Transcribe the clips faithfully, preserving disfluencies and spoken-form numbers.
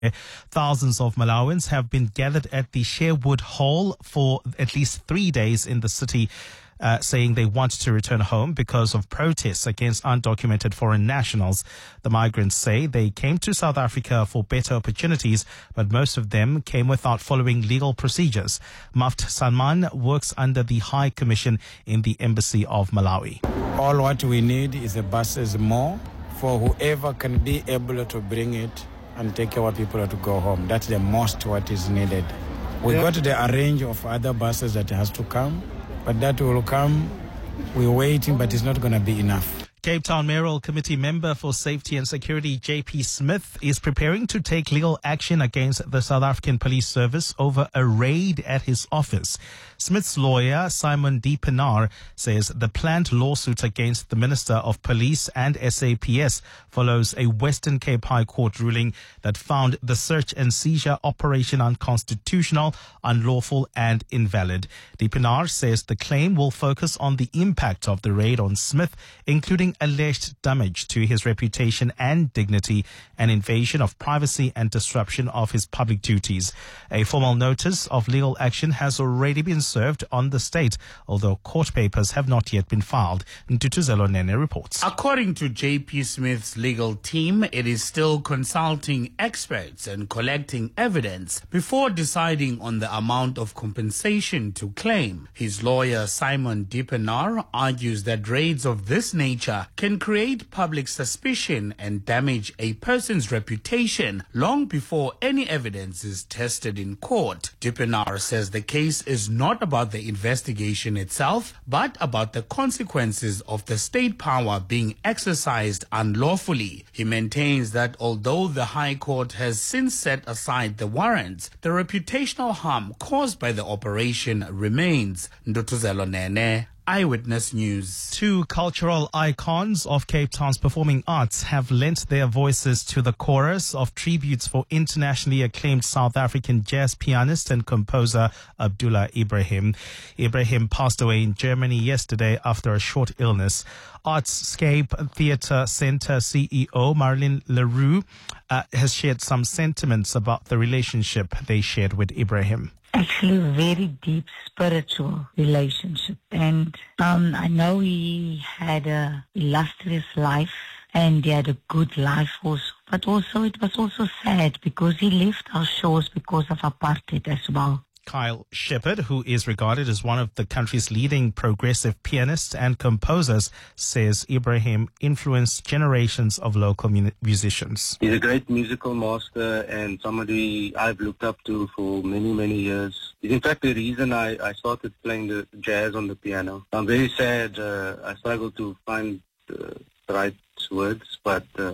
Thousands of Malawians have been gathered at the Sherwood Hall for at least three days in the city, uh, saying they want to return home because of protests against undocumented foreign nationals. The migrants say they came to South Africa for better opportunities, but most of them came without following legal procedures. Maft Salman works under the High Commission in the Embassy of Malawi. All what we need is the buses more for whoever can be able to bring it and take our people to go home. That's the most what is needed. We yeah. got the arrange of other buses that has to come, but that will come. We're waiting, but it's not going to be enough. Cape Town Mayoral Committee member for Safety and Security J P Smith is preparing to take legal action against the South African Police Service over a raid at his office. Smith's lawyer, Simon D. Pienaar, says the planned lawsuit against the Minister of Police and S A P S follows a Western Cape High Court ruling that found the search and seizure operation unconstitutional, unlawful and invalid. D. Pienaar says the claim will focus on the impact of the raid on Smith, including alleged damage to his reputation and dignity, an invasion of privacy and disruption of his public duties. A formal notice of legal action has already been served on the state, although court papers have not yet been filed. Ntutuzelo Nene reports. According to J P Smith's legal team, it is still consulting experts and collecting evidence before deciding on the amount of compensation to claim. His lawyer, Simon D. Pienaar, argues that raids of this nature can create public suspicion and damage a person's reputation long before any evidence is tested in court. D. Pienaar says the case is not about the investigation itself, but about the consequences of the state power being exercised unlawfully. He maintains that although the High Court has since set aside the warrants, the reputational harm caused by the operation remains. Ntutuzelo Nene, Eyewitness News. Two cultural icons of Cape Town's performing arts have lent their voices to the chorus of tributes for internationally acclaimed South African jazz pianist and composer Abdullah Ibrahim. Ibrahim passed away in Germany yesterday after a short illness. Artscape Theatre Centre C E O Marilyn Leroux uh, has shared some sentiments about the relationship they shared with Ibrahim. Actually, a very deep spiritual relationship. And um, I know he had a illustrious life and he had a good life also. But also it was also sad because he left our shores because of apartheid as well. Kyle Shepherd, who is regarded as one of the country's leading progressive pianists and composers, says Ibrahim influenced generations of local mu- musicians. He's a great musical master and somebody I've looked up to for many, many years. He's in fact the reason I, I started playing the jazz on the piano. I'm very sad. Uh, I struggle to find uh, the right words, but uh,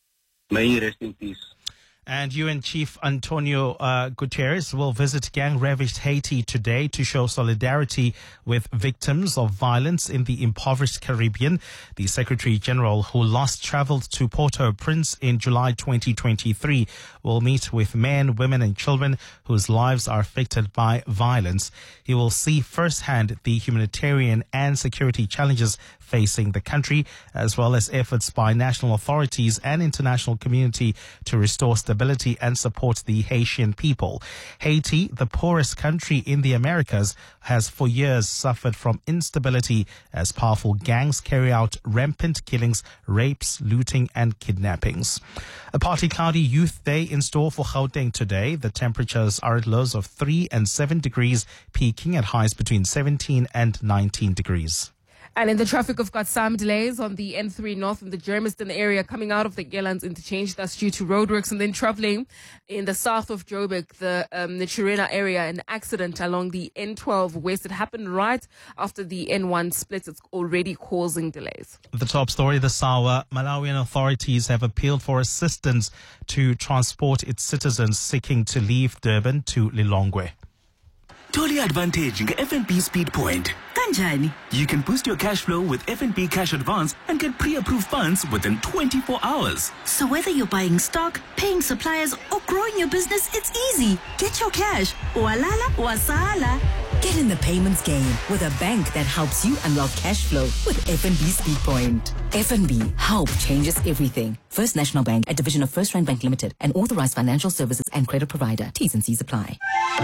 may he rest in peace. And U N Chief Antonio uh, Guterres will visit gang-ravaged Haiti today to show solidarity with victims of violence in the impoverished Caribbean. The Secretary General, who last traveled to Port-au-Prince in July twenty twenty-three, will meet with men, women and children whose lives are affected by violence. He will see firsthand the humanitarian and security challenges facing the country, as well as efforts by national authorities and international community to restore stability and support the Haitian people. Haiti, the poorest country in the Americas, has for years suffered from instability as powerful gangs carry out rampant killings, rapes, looting and kidnappings. A partly cloudy youth day in store for Gauteng today. The temperatures are at lows of three and seven degrees, peaking at highs between seventeen and nineteen degrees. And in the traffic, we've got some delays on the N three North in the Germiston area coming out of the Gelands interchange. That's due to roadworks. And then traveling in the south of Joburg, the um, Nichirena area, an accident along the N twelve West. It happened right after the N one split. It's already causing delays. The top story this hour, Malawian authorities have appealed for assistance to transport its citizens seeking to leave Durban to Lilongwe. Totally advantage in F N B Speed Point. Kanjani? You can boost your cash flow with F N B Cash Advance and get pre-approved funds within twenty-four hours. So whether you're buying stock, paying suppliers, or growing your business, it's easy. Get your cash. Walala, wasala. Get in the payments game with a bank that helps you unlock cash flow with F N B Speedpoint. F N B, help changes everything. First National Bank, a division of First Rand Bank Limited, an authorized financial services and credit provider. T's and C's apply.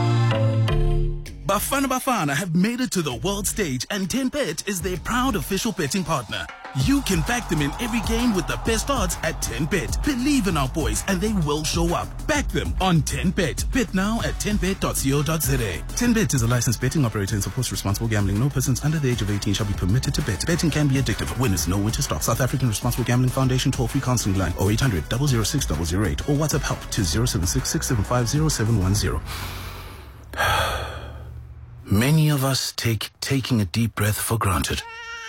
Bafana Bafana have made it to the world stage, and ten bet is their proud official betting partner. You can back them in every game with the best odds at ten bet. Believe in our boys and they will show up. Back them on ten bet. Bet now at ten bet dot co dot za. ten bet is a licensed betting operator and supports responsible gambling. No persons under the age of eighteen shall be permitted to bet. Betting can be addictive. Winners know when to stop. South African Responsible Gambling Foundation toll-free counseling line oh eight hundred, double oh six, double oh eight or WhatsApp help to zero seven six, six seven five, zero seven one zero. Many of us take taking a deep breath for granted.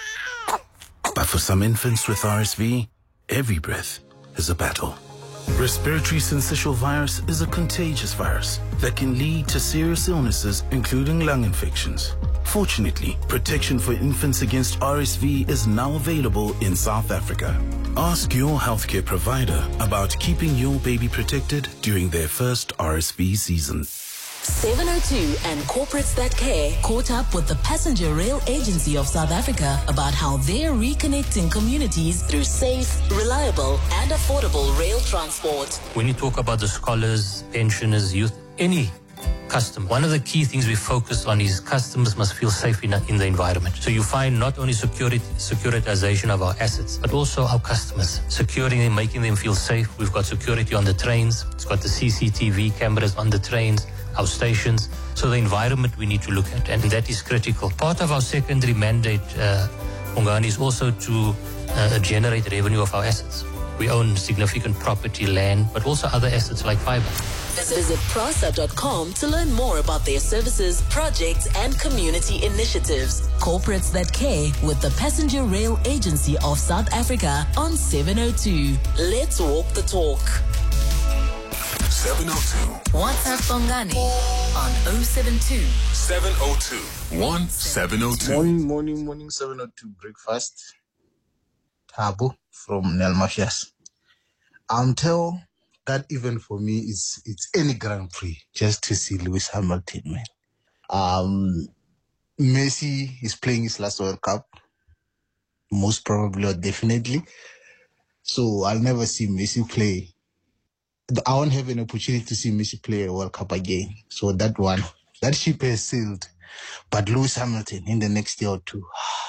But for some infants with R S V, every breath is a battle. Respiratory syncytial virus is a contagious virus that can lead to serious illnesses, including lung infections. Fortunately, protection for infants against R S V is now available in South Africa. Ask your healthcare provider about keeping your baby protected during their first R S V season. seven oh two and Corporates That Care caught up with the Passenger Rail Agency of South Africa about how they're reconnecting communities through safe, reliable and affordable rail transport. When you talk about the scholars, pensioners, youth, any customer, one of the key things we focus on is customers must feel safe in, in the environment. So you find not only security, securitization of our assets, but also our customers, securing them, making them feel safe. We've got security on the trains. It's got the C C T V cameras on the trains, our stations. So the environment we need to look at, and that is critical. Part of our secondary mandate, uh, Ongani, is also to uh, generate revenue of our assets. We own significant property, land, but also other assets like fiber. Visit prasa dot com to learn more about their services, projects and community initiatives. Corporates That Care with the Passenger Rail Agency of South Africa on seven oh two. Let's walk the talk. seven oh two. WhatsApp Bongani on oh seven two. seven oh two. one seven oh two. Morning, morning, morning, seven oh two breakfast. Tabu from Nel Mafias. Um, tell that event for me is it's any Grand Prix just to see Lewis Hamilton, man. Um, Messi is playing his last World Cup, most probably or definitely. So I'll never see Messi play. I won't have an opportunity to see Messi play a World Cup again. So that one, that ship has sailed. But Lewis Hamilton in the next year or two,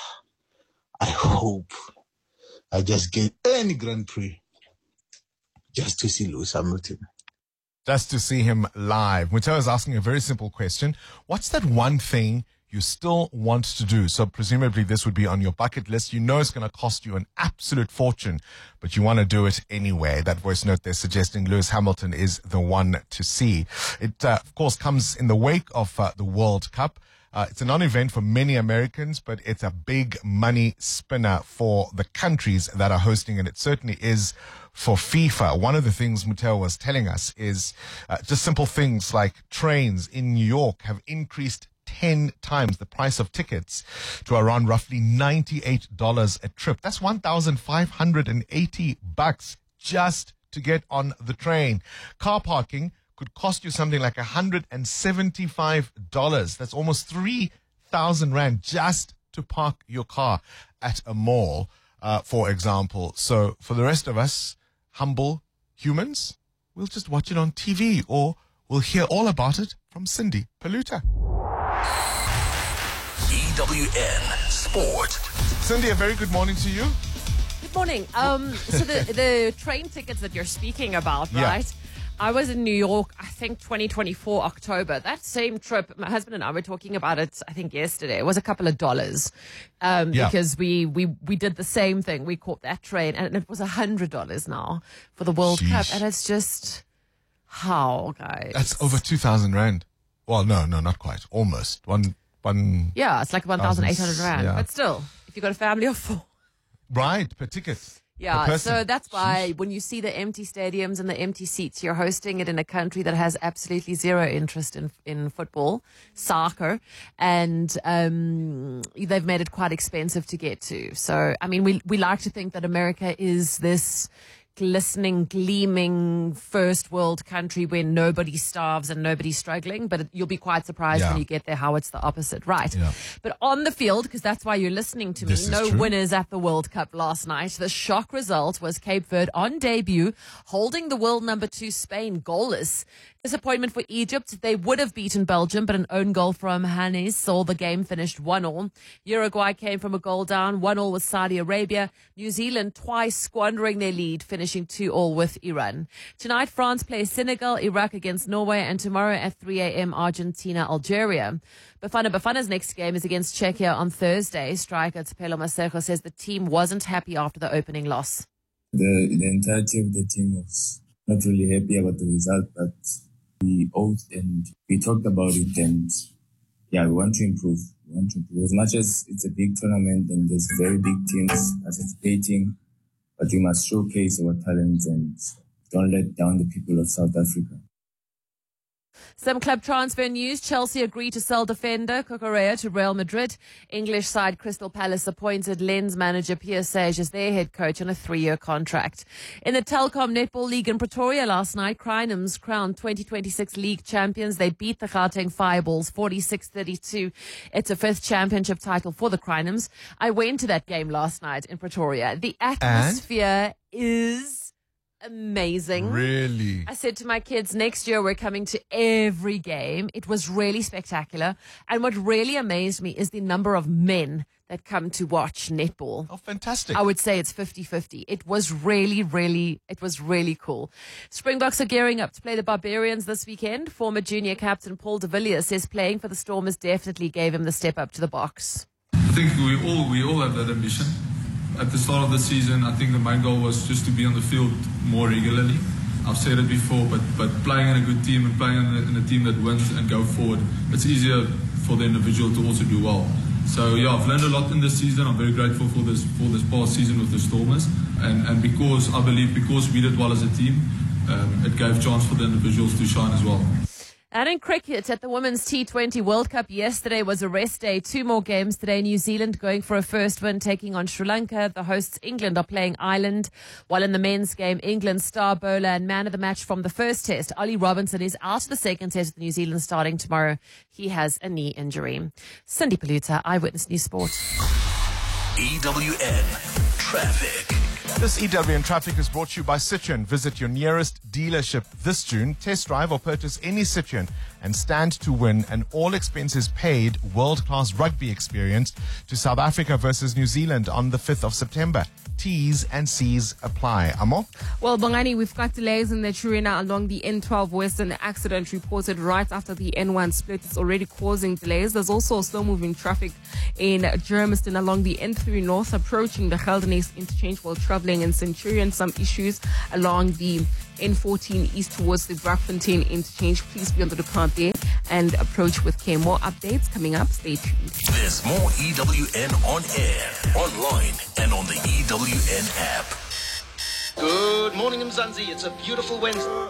I hope I just get any Grand Prix just to see Lewis Hamilton. Just to see him live. Muteo is asking a very simple question. What's that one thing you still want to do? So presumably this would be on your bucket list. You know it's going to cost you an absolute fortune, but you want to do it anyway. That voice note they're suggesting Lewis Hamilton is the one to see. It, uh, of course, comes in the wake of uh, the World Cup. Uh, it's a non-event for many Americans, but it's a big money spinner for the countries that are hosting, and it certainly is for FIFA. One of the things Muteo was telling us is uh, just simple things like trains in New York have increased ten times the price of tickets to around roughly ninety-eight dollars a trip. That's one thousand five hundred eighty bucks just to get on the train. Car parking could cost you something like one hundred seventy-five dollars. That's almost three thousand rand just to park your car at a mall, uh, for example. So for the rest of us, humble humans, we'll just watch it on T V, or we'll hear all about it from Cindy Paluta. E W N Sport. Cindy, a very good morning to you. Good morning. Um, so the, the train tickets that you're speaking about, Yeah. right? I was in New York, I think twenty twenty-four, October. That same trip, my husband and I were talking about it, I think yesterday. It was a couple of dollars um, Yeah. because we, we, we did the same thing. We caught that train and it was one hundred dollars now for the World Cup. Sheesh. And it's just, how, guys? That's over two thousand rand. Well, no, no, not quite. Almost. One, one. Yeah, it's like one thousand eight hundred rand. Yeah. But still, if you've got a family of four. Right, per ticket. Yeah, per so person. that's why when you see the empty stadiums and the empty seats, you're hosting it in a country that has absolutely zero interest in in football, soccer, and um, they've made it quite expensive to get to. So, I mean, we we like to think that America is this glistening, gleaming first world country where nobody starves and nobody's struggling, but you'll be quite surprised Yeah. when you get there how it's the opposite, right? Yeah. But on the field, because that's why you're listening to me, This is no true. winners at the World Cup last night. The shock result was Cape Verde on debut, holding the world number two Spain goalless. Disappointment for Egypt. They would have beaten Belgium, but an own goal from Hannes saw the game finished one all. Uruguay came from a goal down, one all with Saudi Arabia. New Zealand twice squandering their lead, finishing two all with Iran. Tonight, France plays Senegal, Iraq against Norway, and tomorrow at three a.m. Argentina, Algeria. Bafana Bafana's next game is against Czechia on Thursday. Striker Tepelo Maseko says the team wasn't happy after the opening loss. The, the entirety of the team was not really happy about the result, but we oath and we talked about it, and yeah, we want to improve. We want to improve. As much as it's a big tournament and there's very big teams participating, but we must showcase our talents and don't let down the people of South Africa. Some club transfer news. Chelsea agreed to sell defender Cucurella to Real Madrid. English side Crystal Palace appointed Lens manager Pierre Sage as their head coach on a three-year contract. In the Telkom Netball League in Pretoria last night, Crinums crowned twenty twenty-six league champions. They beat the Gauteng Fireballs forty-six thirty-two. It's a fifth championship title for the Crinums. I went to that game last night in Pretoria. The atmosphere is amazing. Really? I said to my kids, next year we're coming to every game. It was really spectacular. And what really amazed me is the number of men that come to watch netball. Oh, fantastic. I would say it's fifty-fifty. It was really, really, it was really cool. Springboks are gearing up to play the Barbarians this weekend. Former junior captain Paul de Villiers says playing for the Stormers definitely gave him the step up to the box. I think we all we all have that ambition. At the start of the season, I think the main goal was just to be on the field more regularly. I've said it before, but but playing in a good team and playing in a, in a team that wins and go forward, it's easier for the individual to also do well. So yeah, I've learned a lot in this season. I'm very grateful for this for this past season with the Stormers, and and because I believe because we did well as a team, um, it gave chance for the individuals to shine as well. And in cricket, at the Women's T twenty World Cup yesterday was a rest day. Two more games today. New Zealand going for a first win, taking on Sri Lanka. The hosts, England, are playing Ireland. While in the men's game, England's star bowler and man of the match from the first test, Ollie Robinson, is out of the second test with New Zealand starting tomorrow. He has a knee injury. Cindy Paluta, Eyewitness News Sport. E W N Traffic. This E W N Traffic is brought to you by Citroen. Visit your nearest dealership this June. Test drive or purchase any Citroen and stand to win an all-expenses paid world-class rugby experience to South Africa versus New Zealand on the fifth of September. T's and C's apply. Amo? Well, Bongani, we've got delays in the Chirina along the N twelve Western. Accident reported right after the N one split. It's already causing delays. There's also slow-moving traffic in Germiston along the N three North, approaching the Geldenhuys interchange while traveling in Centurion. Some issues along the N fourteen East towards the Brackfontein interchange. Please be on the lookout there and approach with care. More updates coming up. Stay tuned. There's more E W N on air, online, and on the E W N app. Good morning, Mzansi. It's a beautiful Wednesday.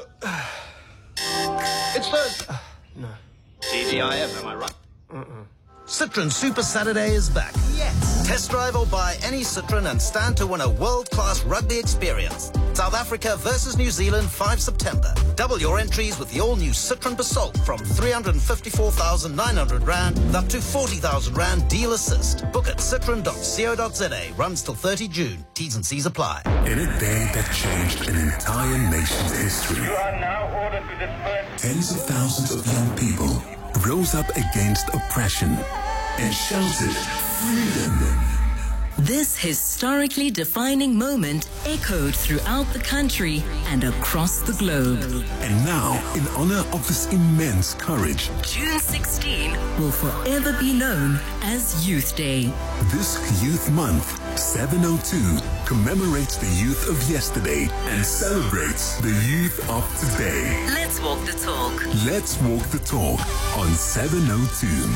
It's Thursday. No. T G I F, am I right? Uh-uh. Citroen Super Saturday is back. Yes. Test drive or buy any Citroen and stand to win a world-class rugby experience. South Africa versus New Zealand, the fifth of September. Double your entries with the all-new Citroen Basalt from three hundred fifty-four thousand nine hundred rand up to forty thousand rand deal assist. Book at citroen dot co dot za. Runs till thirtieth of June. T's and C's apply. In a day that changed an entire nation's history, You are now ordered to disperse. tens of thousands of young people rose up against oppression and shouted freedom. This historically defining moment echoed throughout the country and across the globe. And now, in honor of this immense courage, June sixteenth will forever be known as Youth Day. this Youth Month, seven oh two, commemorates the youth of yesterday and celebrates the youth of today. Let's walk the talk. Let's walk the talk on seven oh two.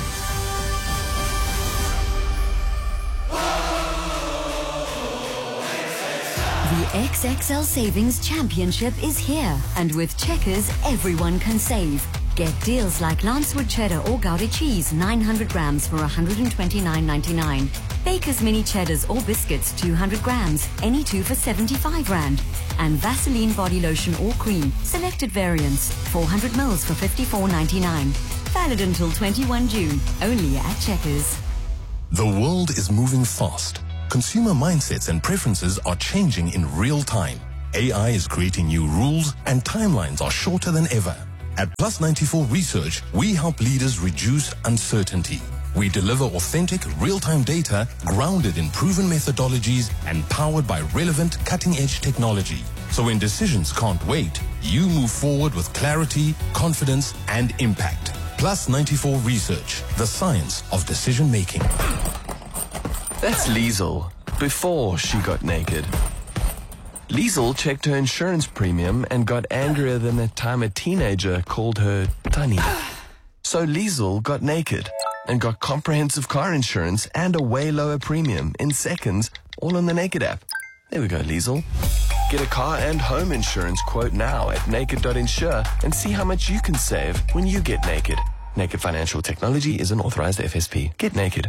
The X X L Savings Championship is here, and with Checkers, everyone can save. Get deals like Lancewood cheddar or Gouda cheese, nine hundred grams for one hundred twenty-nine ninety-nine. Baker's Mini Cheddars or biscuits, two hundred grams, any two for seventy-five rand. And Vaseline body lotion or cream, selected variants, four hundred mils for fifty-four ninety-nine. Valid until twenty-first of June, only at Checkers. The world is moving fast. Consumer mindsets and preferences are changing in real time. A I is creating new rules and timelines are shorter than ever. At Plus ninety-four Research, we help leaders reduce uncertainty. We deliver authentic, real-time data grounded in proven methodologies and powered by relevant, cutting-edge technology. So when decisions can't wait, you move forward with clarity, confidence, and impact. Plus ninety-four Research, the science of decision-making. That's Liesel, before she got naked. Liesel checked her insurance premium and got angrier than the time a teenager called her Tani. So Liesel got naked and got comprehensive car insurance and a way lower premium in seconds, all on the Naked app. There we go, Liesel. Get a car and home insurance quote now at naked dot insure and see how much you can save when you get naked. Naked Financial Technology is an authorized F S P. Get naked.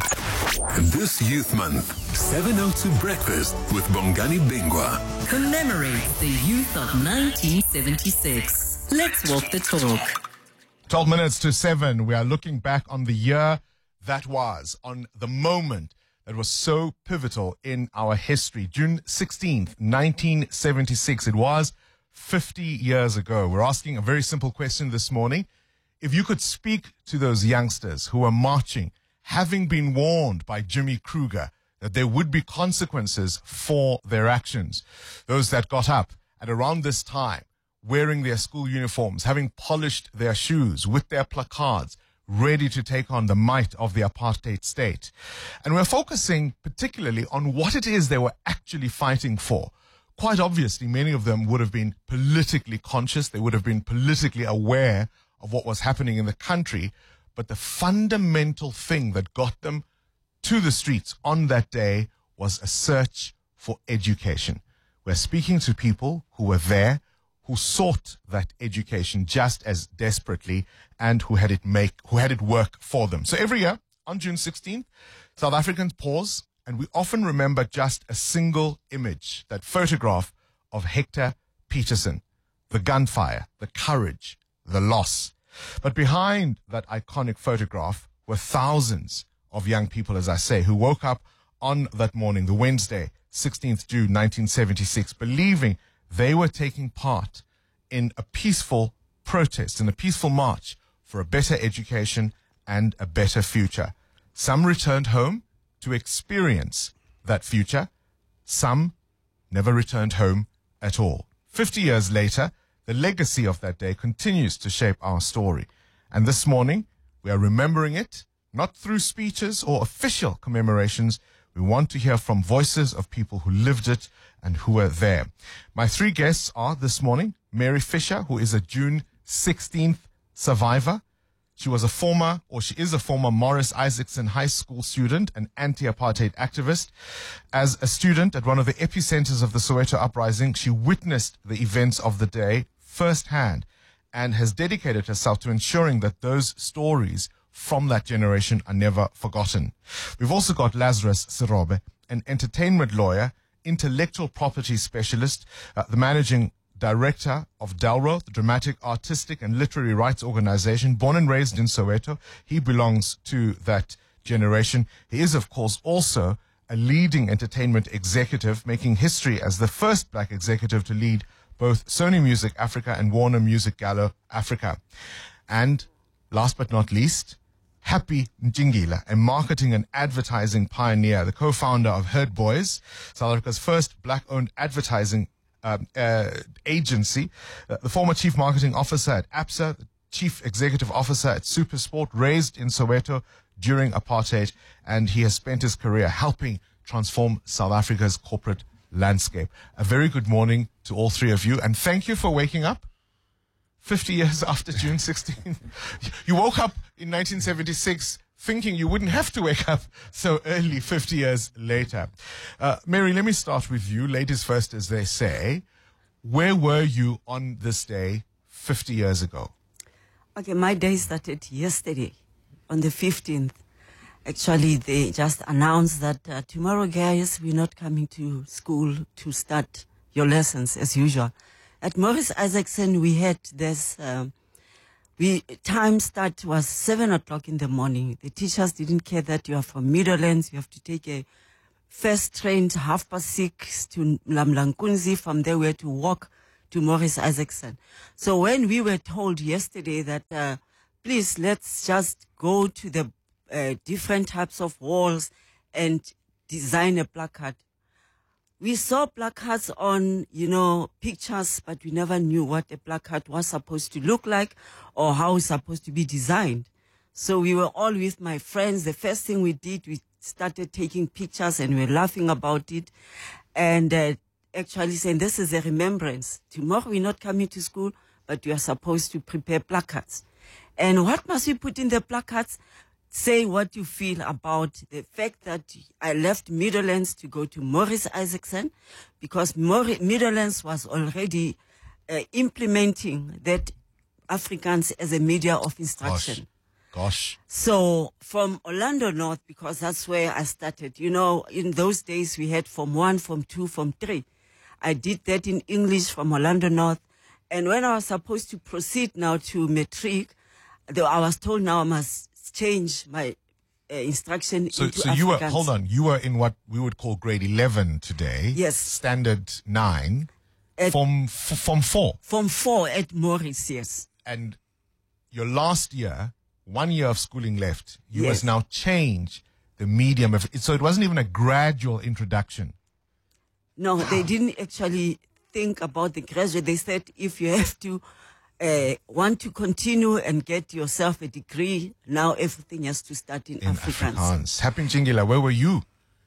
This Youth Month, seven oh two Breakfast with Bongani Bingwa. Commemorate the youth of nineteen seventy-six. Let's walk the talk. twelve minutes to seven. We are looking back on the year that was, on the moment that was so pivotal in our history. June sixteenth, nineteen seventy-six. It was fifty years ago. We're asking a very simple question this morning. If you could speak to those youngsters who were marching, having been warned by Jimmy Kruger that there would be consequences for their actions, those that got up at around this time, wearing their school uniforms, having polished their shoes with their placards, ready to take on the might of the apartheid state. And we're focusing particularly on what it is they were actually fighting for. Quite obviously, many of them would have been politically conscious. They would have been politically aware of what was happening in the country. But the fundamental thing that got them to the streets on that day was a search for education. We're speaking to people who were there, who sought that education just as desperately, and who had it make, who had it work for them. So every year on June sixteenth, South Africans pause, and we often remember just a single image, that photograph of Hector Peterson, the gunfire, the courage, the loss. But behind that iconic photograph were thousands of young people, as I say, who woke up on that morning, the Wednesday, sixteenth of June, nineteen seventy-six, believing they were taking part in a peaceful protest, in a peaceful march for a better education and a better future. Some returned home to experience that future. Some never returned home at all. Fifty years later, the legacy of that day continues to shape our story. And this morning, we are remembering it, not through speeches or official commemorations. We want to hear from voices of people who lived it and who were there. My three guests are this morning, Mary Fisher, who is a June sixteenth survivor. She was a former, or she is a former Morris Isaacson High School student, an anti-apartheid activist. As a student at one of the epicenters of the Soweto uprising, she witnessed the events of the day firsthand and has dedicated herself to ensuring that those stories from that generation are never forgotten. We've also got Lazarus Sirobe, an entertainment lawyer, intellectual property specialist, uh, the managing director of DALRO, the Dramatic, Artistic and Literary Rights Organization, born and raised in Soweto. He belongs to that generation. He is, of course, also a leading entertainment executive, making history as the first black executive to lead both Sony Music Africa and Warner Music Gallo Africa. And last but not least, Happy Njingila, a marketing and advertising pioneer, the co-founder of Herd Boys, South Africa's first black-owned advertising um, uh, agency, uh, the former chief marketing officer at ABSA, the chief executive officer at SuperSport, raised in Soweto during apartheid, and he has spent his career helping transform South Africa's corporate landscape. A very good morning to all three of you, and thank you for waking up fifty years after June sixteenth. You woke up in nineteen seventy-six thinking you wouldn't have to wake up so early fifty years later. Uh, Mary, let me start with you. Ladies first, as they say. Where were you on this day fifty years ago? Okay, my day started yesterday on the fifteenth. actually they just announced that uh, tomorrow, guys, we're not coming to school to start your lessons as usual. At Morris Isaacson, we had this, um, we time start was seven o'clock in the morning. The teachers didn't care that you are from Middlelands. You have to take a first train to half past six to Mlamlankunzi. From there, we had to walk to Morris Isaacson. So when we were told yesterday that, uh, please, let's just go to the uh, different types of walls and design a placard. We saw placards on, you know, pictures, but we never knew what a placard was supposed to look like or how it's supposed to be designed. So we were all with my friends. The first thing we did, we started taking pictures and we were laughing about it. And uh, actually saying, this is a remembrance. Tomorrow we're not coming to school, but we are supposed to prepare placards. And what must we put in the placards? Say what you feel about the fact that I left Middlelands to go to Morris Isaacson, because Mor- Middlelands was already uh, implementing that Afrikaans as a media of instruction. Gosh. Gosh. So from Orlando North, because that's where I started, you know, in those days we had Form one, Form two, Form three. I did that in English from Orlando North. And when I was supposed to proceed now to matric, though I was told now I must change my uh, instruction So, into so you were, Afrikaans. hold on, you were in what we would call grade eleven today. Yes. Standard nine. At- Form, f- form four. Form four at Morris, yes. And your last year, one year of schooling left, you Yes. must now change the medium of it. So it wasn't even a gradual introduction. No, they didn't actually think about the graduate. They said if you have to uh, want to continue and get yourself a degree, now everything has to start in, In Afrikaans. Afrikaans. Hapin Jingila, where were you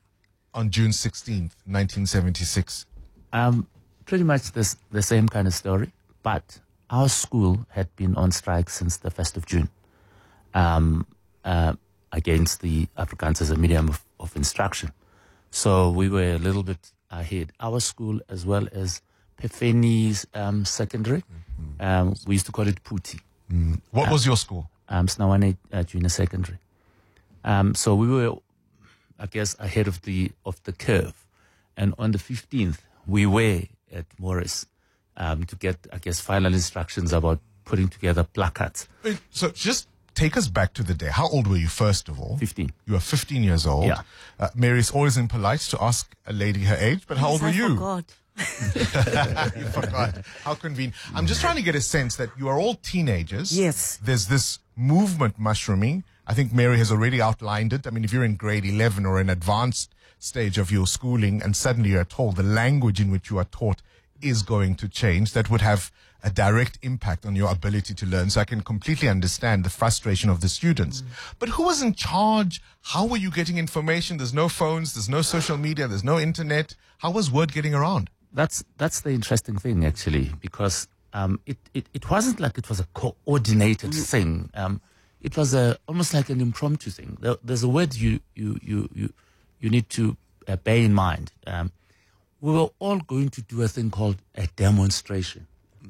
on June sixteenth, nineteen seventy-six? Um, pretty much this, the same kind of story, but our school had been on strike since the first of June um, uh, against the Afrikaans as a medium of, of instruction. So we were a little bit ahead. Our school, as well as Pefeni's um, secondary, mm-hmm. um, we used to call it Puti. Mm. What uh, was your school? Um, Snawane uh, Junior Secondary. Um, so we were, I guess, ahead of the of the curve. And on the fifteenth, we were at Morris um, to get, I guess, final instructions about putting together placards. Wait, so just take us back to the day. How old were you, first of all? fifteen. You were fifteen years old. Yeah. Uh, Mary's always impolite to ask a lady her age, but how old Yes, were I you? forgot. You forgot. How convenient. I'm just trying to get a sense that you are all teenagers. Yes. There's this movement mushrooming. I think Mary has already outlined it. I mean, if you're in grade eleven or an advanced stage of your schooling and suddenly you're told the language in which you are taught is going to change, that would have a direct impact on your ability to learn. So I can completely understand the frustration of the students. Mm. But who was in charge? How were you getting information? There's no phones, there's no social media, there's no internet. How was word getting around? That's that's the interesting thing, actually, because um, it, it, it wasn't like it was a coordinated mm. thing. Um, it was a almost like an impromptu thing. There, there's a word you you you you, you need to uh, bear in mind. Um, we were all going to do a thing called a demonstration.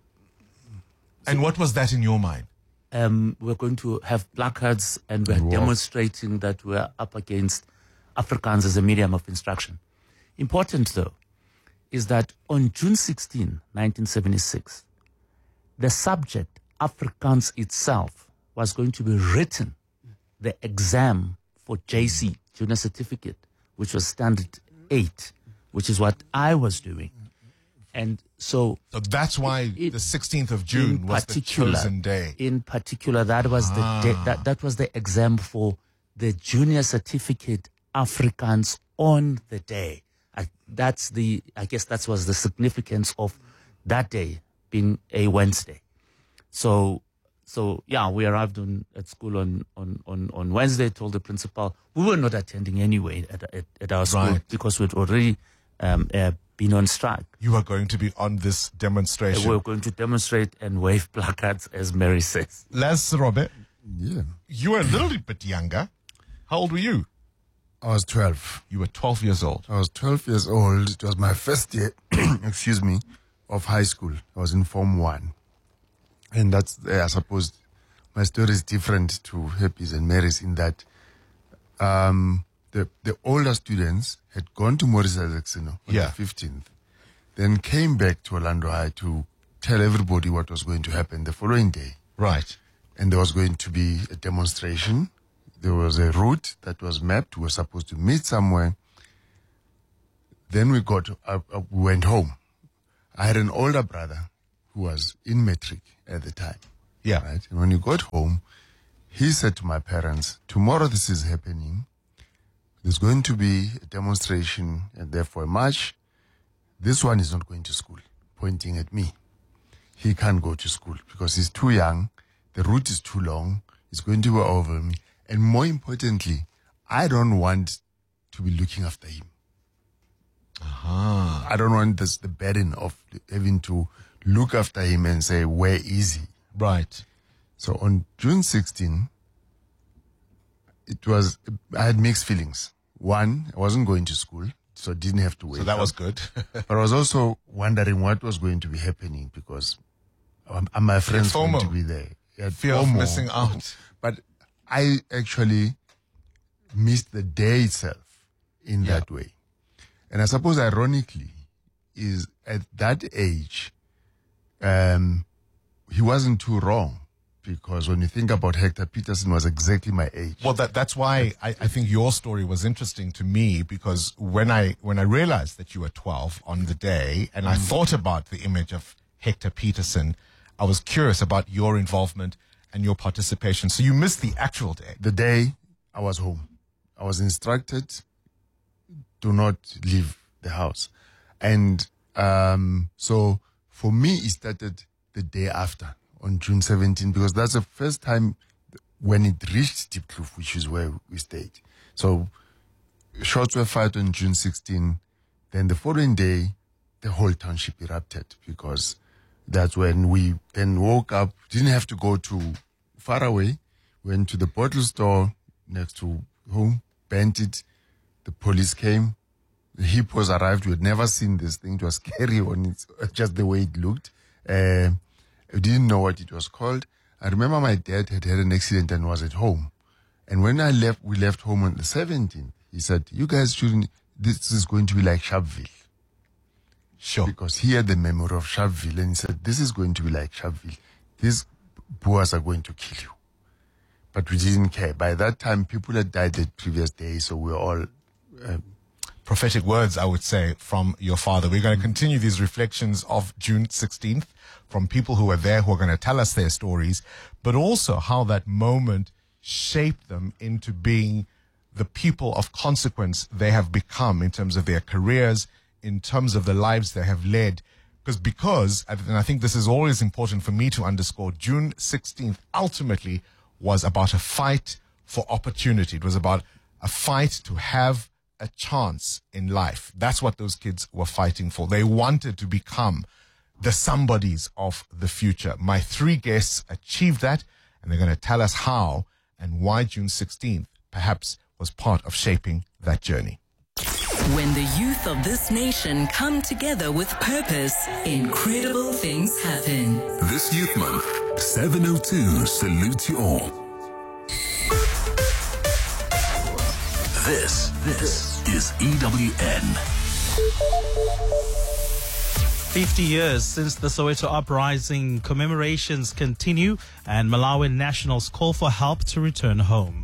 And what was that in your mind? Um, we're going to have placards and we're Wow. demonstrating that we're up against Afrikaans as a medium of instruction. Important, though, is that on June sixteenth, nineteen seventy-six, the subject, Afrikaans itself, was going to be written, the exam for J C, Junior Certificate, which was Standard eight, which is what I was doing. And so... So that's why it, the sixteenth of June was the chosen day. In particular, that was Ah. the day, that, that was the exam for the Junior Certificate Afrikaans on the day. I, that's the, I guess that was the significance of that day being a Wednesday. So, so yeah, we arrived on, at school on, on, on, on Wednesday, told the principal, we were not attending anyway at, at, at our school Right. because we'd already um, uh, been on strike. You are going to be on this demonstration. We're going to demonstrate and wave placards, as Mary says. Les Robert, Yeah. you were a little bit younger. How old were you? I was twelve. You were twelve years old. I was twelve years old. It was my first year, excuse me, of high school. I was in Form one. And that's, uh, I suppose, my story is different to Happy's and Mary's in that um, the, the older students had gone to Morris Isaacson on Yeah. the fifteenth, then came back to Orlando High to tell everybody what was going to happen the following day. Right. And there was going to be a demonstration. There was a route that was mapped. We were supposed to meet somewhere. Then we got, uh, uh, we went home. I had an older brother who was in matric at the time. Yeah. Right. And when he got home, he said to my parents, tomorrow this is happening. There's going to be a demonstration and therefore a march. This one is not going to school, pointing at me. He can't go to school because he's too young. The route is too long. It's going to go over me. And more importantly, I don't want to be looking after him. Uh-huh. I don't want this, the burden of having to look after him and say, where is he? Right. So on June sixteenth, it was, I had mixed feelings. One, I wasn't going to school, so I didn't have to wait. So that up. was good. But I was also wondering what was going to be happening because um, are my friends FOMO. going to be there? Yeah, Fear of FOMO. missing out. But I actually missed the day itself in Yeah. that way. And I suppose ironically is at that age, um, he wasn't too wrong because when you think about Hector Peterson was exactly my age. Well, that that's why I, I think your story was interesting to me because when I when I realized that you were twelve on the day and I thought about the image of Hector Peterson, I was curious about your involvement and your participation. So you missed the actual day. The day I was home, I was instructed do not leave the house. And um, so for me, it started the day after on June seventeenth because that's the first time when it reached Diepkloof, which is where we stayed. So shots were fired on June sixteenth. Then the following day, the whole township erupted because that's when we then woke up, didn't have to go too far away, went to the bottle store next to home, bent it. The police came. The hippos arrived. We had never seen this thing. It was scary on its, just the way it looked. Uh, we didn't know what it was called. I remember my dad had had an accident and was at home. And when I left, we left home on the seventeenth. He said, you guys shouldn't, this is going to be like Sharpeville. Sure. Because he had the memory of Sharpeville and he said, this is going to be like Sharpeville. These Boers are going to kill you. But we didn't care. By that time, people had died the previous day, so we were all... Uh, prophetic words, I would say, from your father. We're going to continue these reflections of June sixteenth from people who were there, who are going to tell us their stories, but also how that moment shaped them into being the people of consequence they have become in terms of their careers, in terms of the lives they have led. Because, because, and I think this is always important for me to underscore, June sixteenth ultimately was about a fight for opportunity. It was about a fight to have a chance in life. That's what those kids were fighting for. They wanted to become the somebodies of the future. My three guests achieved that, and they're going to tell us how and why June sixteenth perhaps was part of shaping that journey. When the youth of this nation come together with purpose, incredible things happen. This Youth Month, seven oh two salutes you all. This, this is E W N. fifty years since the Soweto uprising, commemorations continue and Malawian nationals call for help to return home.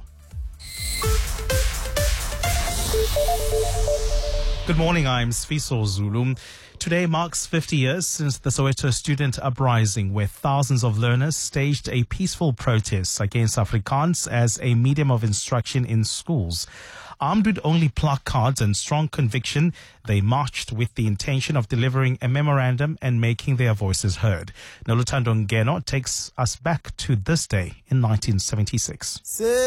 Good morning, I'm Sfiso Zulu. Today marks fifty years since the Soweto student uprising, where thousands of learners staged a peaceful protest against Afrikaans as a medium of instruction in schools. Armed with only placards and strong conviction, they marched with the intention of delivering a memorandum and making their voices heard. Noluthando Ngeno takes us back to this day in nineteen seventy-six.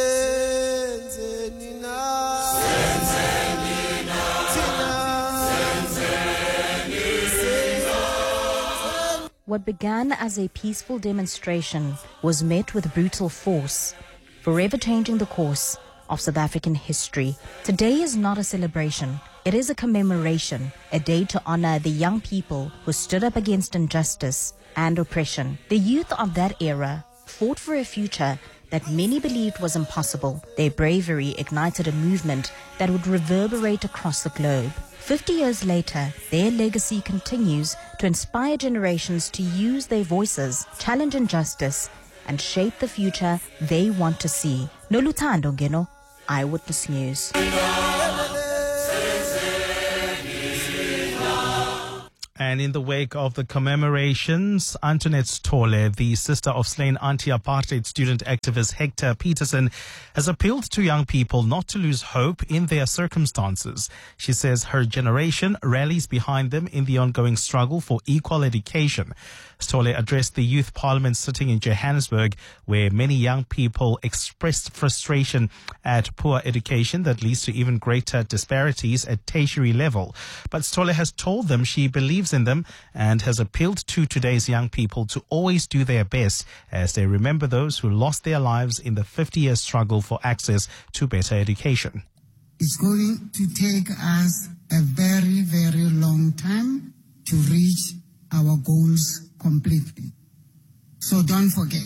What began as a peaceful demonstration was met with brutal force, forever changing the course of South African history. Today is not a celebration. It is a commemoration, a day to honor the young people who stood up against injustice and oppression. The youth of that era fought for a future that many believed was impossible. Their bravery ignited a movement that would reverberate across the globe. Fifty years later, their legacy continues to inspire generations to use their voices, challenge injustice, and shape the future they want to see. Noluthando Ngeno, Eyewitness News. And in the wake of the commemorations, Antoinette Sithole, the sister of slain anti-apartheid student activist Hector Peterson, has appealed to young people not to lose hope in their circumstances. She says her generation rallies behind them in the ongoing struggle for equal education. Sithole addressed the youth parliament sitting in Johannesburg, where many young people expressed frustration at poor education that leads to even greater disparities at tertiary level. But Sithole has told them she believes in them and has appealed to today's young people to always do their best as they remember those who lost their lives in the fifty-year struggle for access to better education. It's going to take us a very, very long time to reach our goals completely. So don't forget,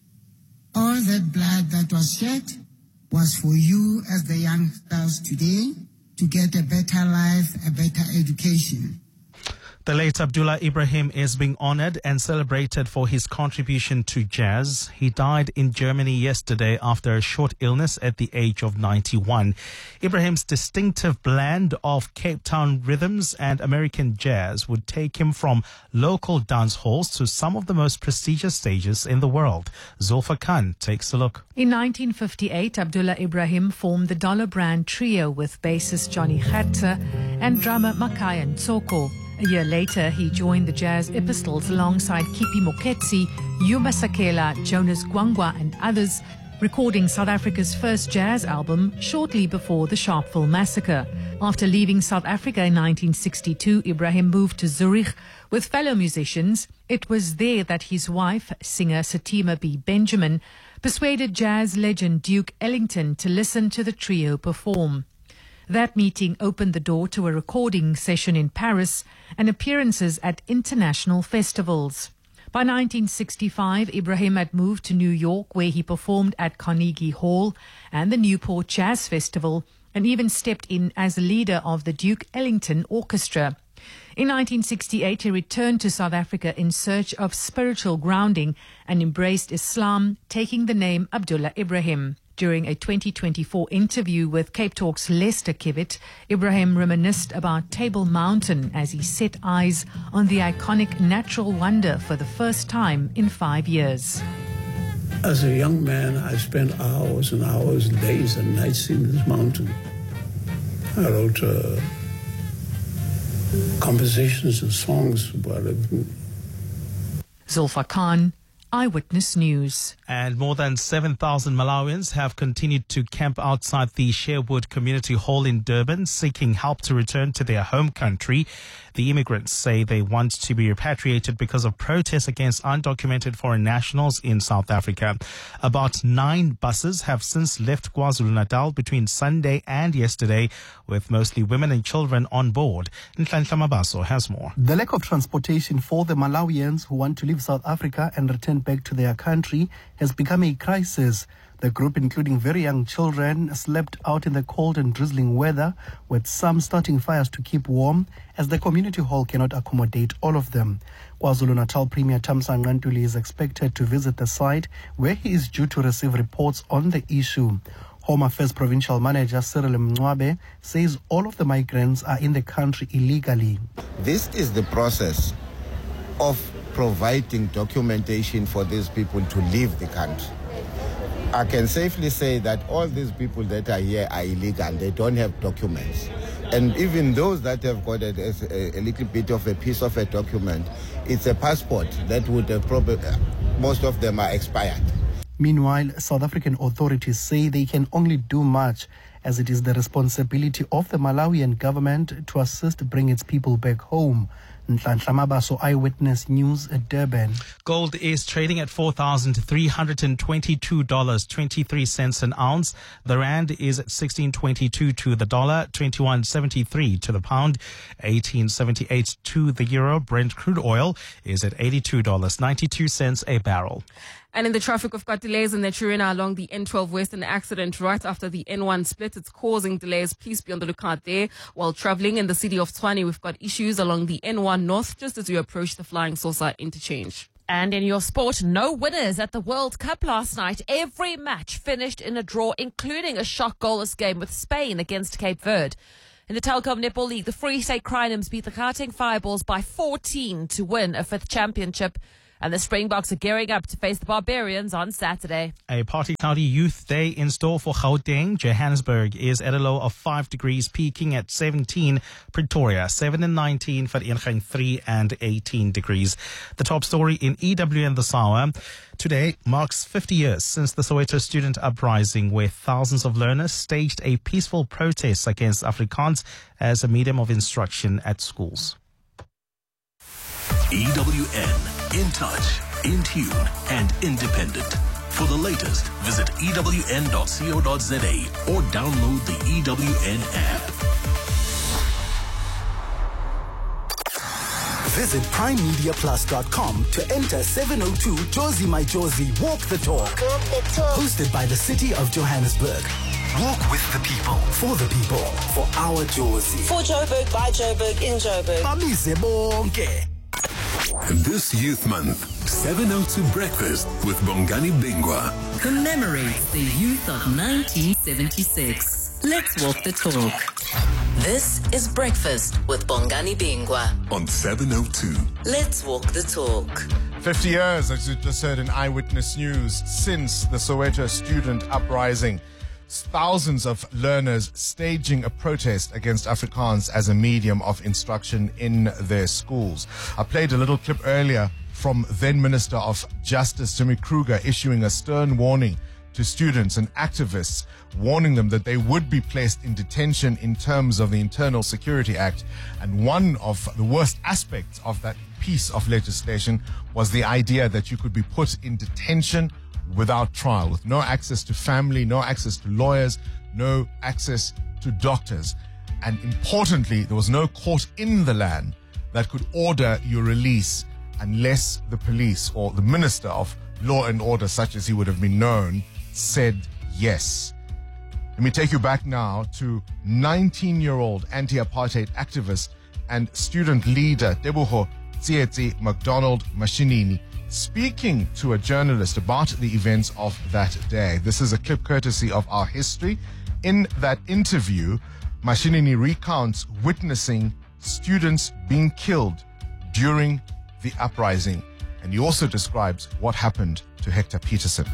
all that blood that was shed was for you as the youngsters today to get a better life, a better education. The late Abdullah Ibrahim is being honored and celebrated for his contribution to jazz. He died in Germany yesterday after a short illness at the age of ninety-one. Ibrahim's distinctive blend of Cape Town rhythms and American jazz would take him from local dance halls to some of the most prestigious stages in the world. Zulfa Khan takes a look. In nineteen fifty-eight, Abdullah Ibrahim formed the Dollar Brand Trio with bassist Johnny Gertze and drummer Makaya Ntsoko. A year later, he joined the Jazz Epistles alongside Kipi Moketsi, Yuma Sakela, Jonas Gwangwa and others, recording South Africa's first jazz album shortly before the Sharpeville massacre. After leaving South Africa in nineteen sixty-two, Ibrahim moved to Zurich with fellow musicians. It was there that his wife, singer Satima B. Benjamin, persuaded jazz legend Duke Ellington to listen to the trio perform. That meeting opened the door to a recording session in Paris and appearances at international festivals. By nineteen sixty-five, Ibrahim had moved to New York, where he performed at Carnegie Hall and the Newport Jazz Festival, and even stepped in as leader of the Duke Ellington Orchestra. In nineteen sixty-eight, he returned to South Africa in search of spiritual grounding and embraced Islam, taking the name Abdullah Ibrahim. During a twenty twenty-four interview with Cape Talk's Lester Kivitt, Ibrahim reminisced about Table Mountain as he set eyes on the iconic natural wonder for the first time in five years. As a young man, I spent hours and hours, days and nights in this mountain. I wrote uh, compositions and songs about it. Zulfa Khan, Eyewitness News. And more than seven thousand Malawians have continued to camp outside the Sherwood Community Hall in Durban, seeking help to return to their home country. The immigrants say they want to be repatriated because of protests against undocumented foreign nationals in South Africa. About nine buses have since left KwaZulu-Natal between Sunday and yesterday, with mostly women and children on board. Nhlanhla Mabaso has more. The lack of transportation for the Malawians who want to leave South Africa and return back to their country has become a crisis. The group, including very young children, slept out in the cold and drizzling weather, with some starting fires to keep warm, as the community hall cannot accommodate all of them. KwaZulu-Natal Premier Thamsanqa Ntuli is expected to visit the site, where he is due to receive reports on the issue. Home Affairs Provincial Manager Cyril Mncwabe says all of the migrants are in the country illegally. This is the process of providing documentation for these people to leave the country. I can safely say that all these people that are here are illegal. They don't have documents. And even those that have got a, a, a little bit of a piece of a document, it's a passport that would uh, probably, most of them are expired. Meanwhile, South African authorities say they can only do much, as it is the responsibility of the Malawian government to assist bring its people back home. Nhlanhla Mabaso, Eyewitness News at Durban. Gold is trading at four thousand three hundred twenty-two dollars and twenty-three cents an ounce. The rand is at sixteen twenty-two to the dollar, twenty-one seventy-three to the pound, eighteen seventy-eight to the euro. Brent crude oil is at eighty-two dollars and ninety-two cents a barrel. And in the traffic, we've got delays in the Chirina along the N twelve West. An accident right after the N one split. It's causing delays. Please be on the lookout there. While traveling in the city of Tshwane, we've got issues along the N one North just as you approach the Flying Saucer interchange. And in your sport, no winners at the World Cup last night. Every match finished in a draw, including a shock goalless game with Spain against Cape Verde. In the Telkom Netball League, the Free State Crinums beat the Gauteng Fireballs by fourteen to win a fifth championship. And the Springboks are gearing up to face the Barbarians on Saturday. A Party County Youth Day in store for Gauteng. Johannesburg is at a low of five degrees, peaking at seventeen. Pretoria, seven and nineteen. Vereeniging, three and eighteen degrees. The top story in E W N this hour. Today marks fifty years since the Soweto student uprising, where thousands of learners staged a peaceful protest against Afrikaans as a medium of instruction at schools. E W N, in touch, in tune, and independent. For the latest, visit E W N dot co dot za or download the E W N app. Visit prime media plus dot com to enter seven oh two Jozi My Jozi Walk the Talk. Walk the Talk. Hosted by the City of Johannesburg. Walk with the people, for the people, for our Jozi. For Joburg, by Joburg, in Joburg. Bamise bonke. This Youth Month, seven oh two Breakfast with Bongani Bingwa commemorates the youth of nineteen seventy-six. Let's walk the talk. This is Breakfast with Bongani Bingwa on seven oh two. Let's walk the talk. fifty years, as you just heard in Eyewitness News, since the Soweto student uprising. Thousands of learners staging a protest against Afrikaans as a medium of instruction in their schools. I played a little clip earlier from then Minister of Justice Jimmy Kruger issuing a stern warning to students and activists, warning them that they would be placed in detention in terms of the Internal Security Act. And one of the worst aspects of that piece of legislation was the idea that you could be put in detention without trial, with no access to family, no access to lawyers, no access to doctors. And importantly, there was no court in the land that could order your release unless the police or the Minister of Law and Order, such as he would have been known, said yes. Let me take you back now to nineteen-year-old anti-apartheid activist and student leader Tebogo Tsietsi McDonald Mashinini, speaking to a journalist about the events of that day. This is a clip courtesy of Our History. In that interview, Mashinini recounts witnessing students being killed during the uprising. And he also describes what happened to Hector Peterson.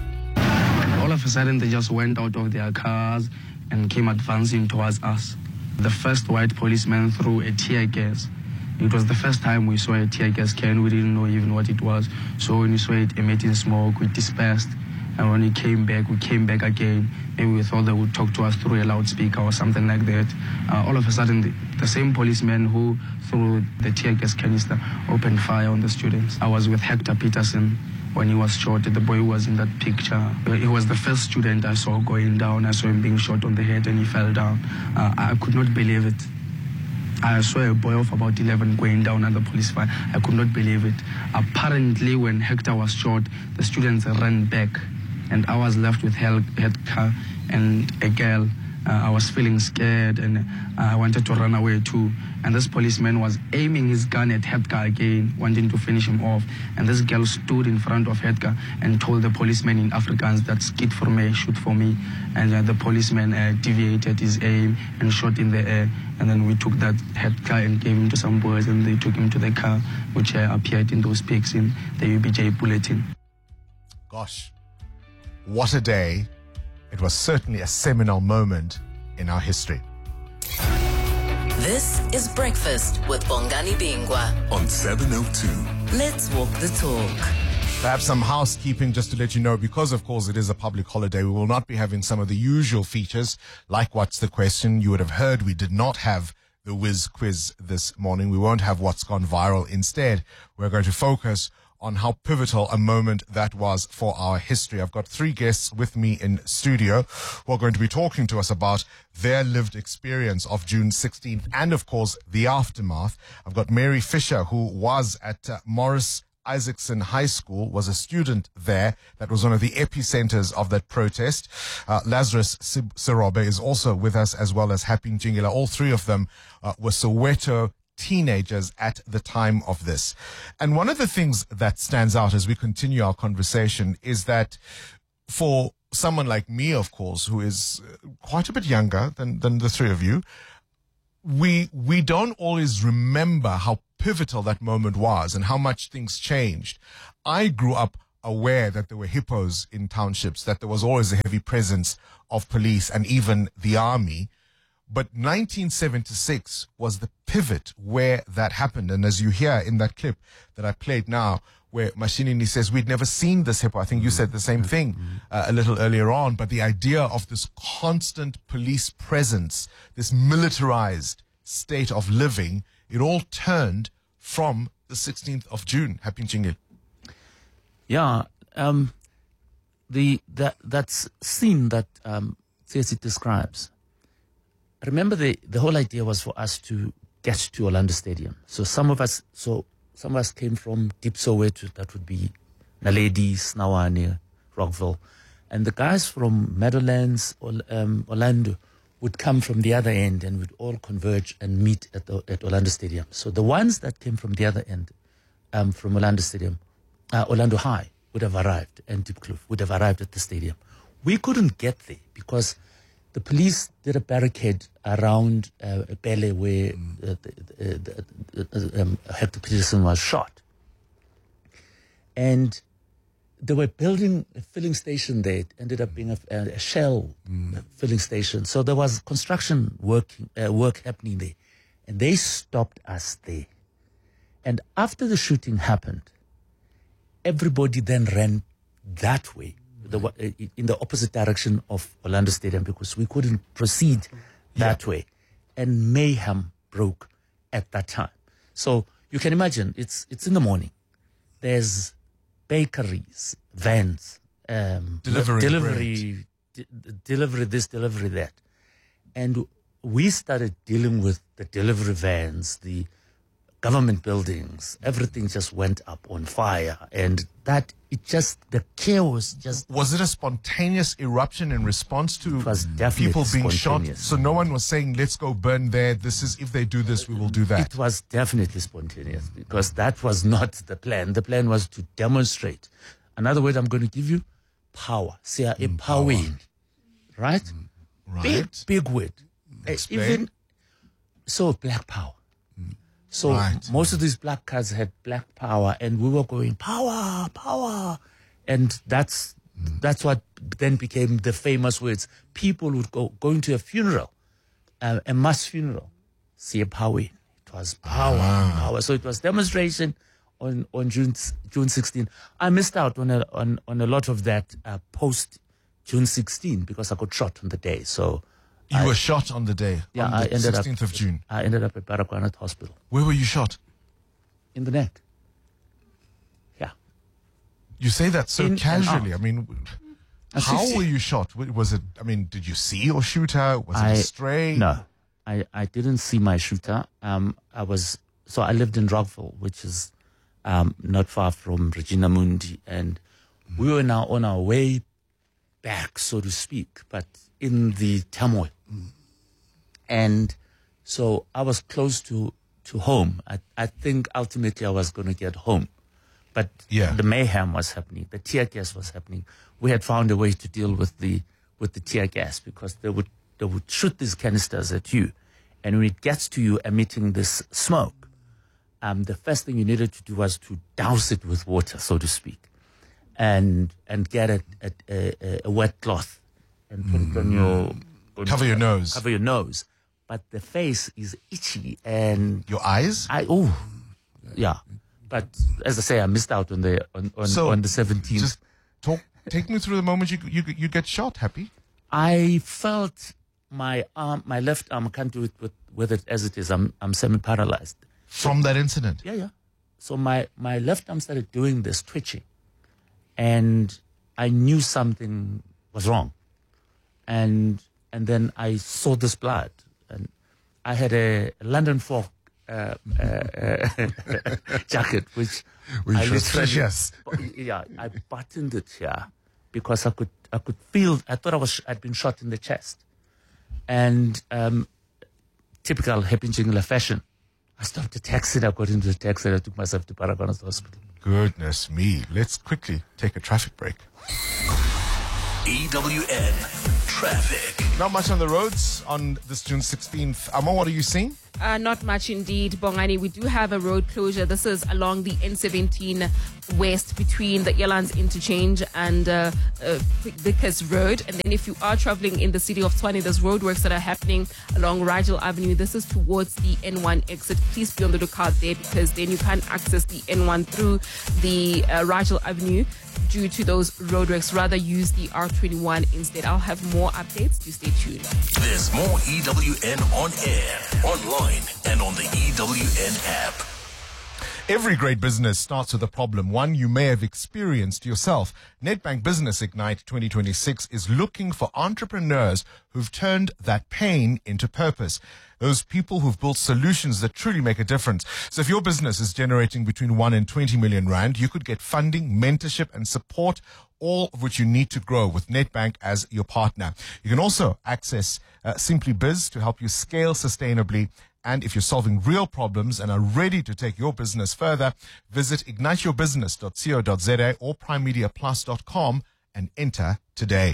All of a sudden, they just went out of their cars and came advancing towards us. The first white policeman threw a tear gas. It was the first time we saw a tear gas can. We didn't know even what it was. So when we saw it emitting smoke, we dispersed. And when we came back, we came back again. Maybe we thought they would talk to us through a loudspeaker or something like that. Uh, all of a sudden, the, the same policeman who threw the tear gas canister opened fire on the students. I was with Hector Peterson when he was shot. The boy who was in that picture. He was the first student I saw going down. I saw him being shot on the head and he fell down. Uh, I could not believe it. I saw a boy of about eleven going down under police fire. I could not believe it. Apparently, when Hector was shot, the students ran back, and I was left with Hector and a girl. Uh, I was feeling scared, and uh, I wanted to run away too. And this policeman was aiming his gun at Hector again, wanting to finish him off. And this girl stood in front of Hector and told the policeman in Afrikaans that skit for me, shoot for me. And uh, the policeman uh, deviated his aim and shot in the air. And then we took that Hector and gave him to some boys, and they took him to the car, which uh, appeared in those pics in the U B J bulletin. Gosh, what a day. It was certainly a seminal moment in our history. This is Breakfast with Bongani Bingwa on seven oh two. Let's walk the talk. Perhaps some housekeeping just to let you know, because of course it is a public holiday, we will not be having some of the usual features like What's the Question. You would have heard we did not have the Whiz Quiz this morning. We won't have What's Gone Viral. Instead, we're going to focus on how pivotal a moment that was for our history. I've got three guests with me in studio who are going to be talking to us about their lived experience of June sixteenth and, of course, the aftermath. I've got Mary Fisher, who was at uh, Morris Isaacson High School, was a student there. That was one of the epicenters of that protest. Uh, Lazarus Sirobe is also with us, as well as Happy Njingila. All three of them uh, were Soweto teenagers at the time of this. And one of the things that stands out as we continue our conversation is that for someone like me, of course, who is quite a bit younger than, than the three of you, we we don't always remember how pivotal that moment was and how much things changed. I grew up aware that there were hippos in townships, that there was always a heavy presence of police and even the army. But nineteen seventy-six was the pivot where that happened. And as you hear in that clip that I played now, where Mashinini says, we'd never seen this hippo. I think you said the same thing uh, a little earlier on. But the idea of this constant police presence, this militarized state of living, it all turned from the sixteenth of June. Happy Njingil. Yeah, um, the that that's scene that um, Tsesi describes. Remember, the, the whole idea was for us to get to Orlando Stadium. So some of us, so some of us came from Deep Soweto, that would be Naledi, Snawane, Rockville. And the guys from Meadowlands, um, Orlando, would come from the other end and would all converge and meet at, the, at Orlando Stadium. So the ones that came from the other end, um, from Orlando Stadium, uh, Orlando High, would have arrived, and Diepkloof would have arrived at the stadium. We couldn't get there because the police did a barricade around uh, Pele where uh, the, the, the, um, Hector Peterson was shot. And they were building a filling station there. It ended up being a, a shell mm. filling station. So there was construction working, uh, work happening there. And they stopped us there. And after the shooting happened, everybody then ran that way, the, in the opposite direction of Orlando Stadium, because we couldn't proceed that yeah. way. And mayhem broke at that time. So you can imagine, it's it's in the morning. There's bakeries, vans, um, delivery, delivery, d- delivery this, delivery that. And we started dealing with the delivery vans, the government buildings, everything just went up on fire. And that, it just, the chaos just... Was it a spontaneous eruption in response to it was definitely people being shot? spontaneous. So no one was saying, let's go burn there. This is, if they do this, we will do that. It was definitely spontaneous because that was not the plan. The plan was to demonstrate. Another word I'm going to give you, power. See, mm, empowering. Power. Right? Mm, right. Big, big word. Uh, even, so black power. So right. most of these black cars had black power, and we were going power, power, and that's mm. that's what then became the famous words. People would go going to a funeral, uh, a mass funeral, see a power. It was power, ah. power. So it was demonstration on on June June sixteenth. I missed out on a on on a lot of that uh, post June sixteenth because I got shot on the day. So. You I, were shot on the day, yeah, on I the ended sixteenth up, of June. I ended up at Baragwanath Hospital. Where were you shot? In the neck. Yeah. You say that so in casually. I mean, how were you shot? Was it, I mean, did you see your shooter? Was I, it a stray? No, I, I didn't see my shooter. Um, I was, so I lived in Rockville, which is um, not far from Regina Mundi. And mm. we were now on our way back, so to speak, but in the turmoil. Mm. And so I was close to, to home. I, I think ultimately I was going to get home. But yeah. the mayhem was happening. The tear gas was happening. We had found a way to deal with the with the tear gas because they would they would shoot these canisters at you. And when it gets to you emitting this smoke, um, the first thing you needed to do was to douse it with water, so to speak, and and get a, a, a, a wet cloth and put mm. it on your... On cover your nose. Cover your nose. But the face is itchy and... Your eyes? I Oh, yeah. But as I say, I missed out on the on, on, so on the seventeenth. Just talk, take me through the moment you you you get shot, Happy. I felt my arm, my left arm, I can't do it with, with it as it is. I'm I'm semi-paralyzed. From that incident? Yeah, yeah. So my, my left arm started doing this twitching. And I knew something was wrong. And and then I saw this blood. And I had a London Fog uh, uh, uh, jacket, which Which I was literally- precious. Yeah, I buttoned it here because I could I could feel. I thought I was I'd been shot in the chest, and um, typical happy jingle fashion, I stopped the taxi. And I got into the taxi and I took myself to Paragonas Hospital. Goodness me. Let's quickly take a traffic break. E W N Traffic. Not much on the roads on this June sixteenth. Amo, what are you seeing? Uh, not much indeed, Bongani. We do have a road closure. This is along the N seventeen west between the Yelans interchange and uh, uh, Vickers Road. And then if you are traveling in the city of Tshwane, there's roadworks that are happening along Rigel Avenue. This is towards the N one exit. Please be on the lookout there because then you can't access the N one through the uh, Rigel Avenue due to those roadworks. Rather use the R twenty-one instead. I'll have more updates. Do stay tuned. There's more E W N on air, online, and on the E W N app. Every great business starts with a problem, one you may have experienced yourself. Nedbank Business Ignite twenty twenty-six is looking for entrepreneurs who've turned that pain into purpose. Those people who've built solutions that truly make a difference. So if your business is generating between one and twenty million rand, you could get funding, mentorship and support, all of which you need to grow with Nedbank as your partner. You can also access uh, Simply Biz to help you scale sustainably. And if you're solving real problems and are ready to take your business further, visit ignite your business dot co dot za or prime media plus dot com and enter today.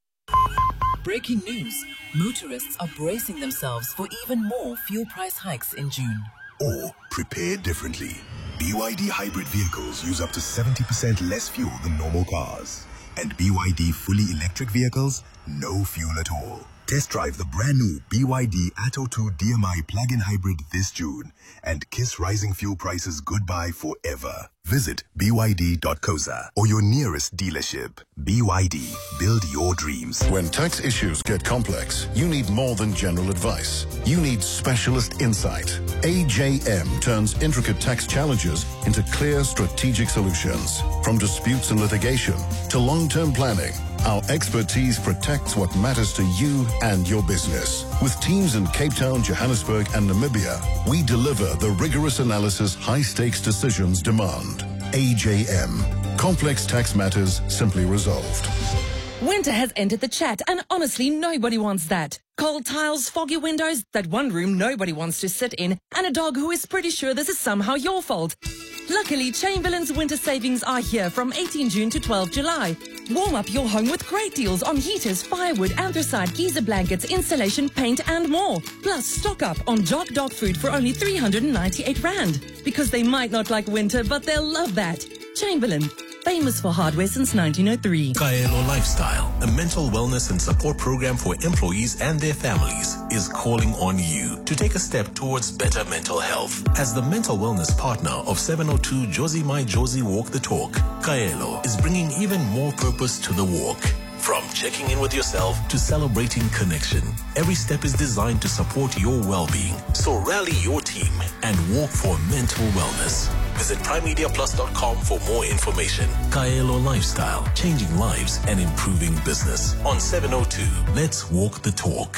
Breaking news. Motorists are bracing themselves for even more fuel price hikes in June. Or prepare differently. B Y D hybrid vehicles use up to seventy percent less fuel than normal cars. And B Y D fully electric vehicles, no fuel at all. Test drive the brand new B Y D Atto two D M I plug-in hybrid this June and kiss rising fuel prices goodbye forever. Visit b y d dot co dot za or your nearest dealership. B Y D, build your dreams. When tax issues get complex, you need more than general advice. You need specialist insight. A J M turns intricate tax challenges into clear strategic solutions. From disputes and litigation to long-term planning, our expertise protects what matters to you and your business. With teams in Cape Town, Johannesburg, and Namibia, we deliver the rigorous analysis high-stakes decisions demand. A J M. Complex tax matters simply resolved. Winter has entered the chat, and honestly, nobody wants that. Cold tiles, foggy windows, that one room nobody wants to sit in, and a dog who is pretty sure this is somehow your fault. Luckily, Chamberlain's winter savings are here from eighteenth June to twelfth July. Warm up your home with great deals on heaters, firewood, anthracite, geyser blankets, insulation, paint, and more. Plus, stock up on Jock Dog food for only three hundred ninety-eight rand. Because they might not like winter, but they'll love that. Chamberlain, famous for hardware since nineteen oh three. Kaelo Lifestyle, a mental wellness and support program for employees and their families, is calling on you to take a step towards better mental health. As the mental wellness partner of seven oh two Josie My Josie Walk the Talk, Kaelo is bringing even more purpose to the walk. From checking in with yourself to celebrating connection, every step is designed to support your well-being. So rally your team and walk for mental wellness. Visit prime media plus dot com for more information. Kaelo Lifestyle, changing lives and improving business. On seven oh two, let's walk the talk.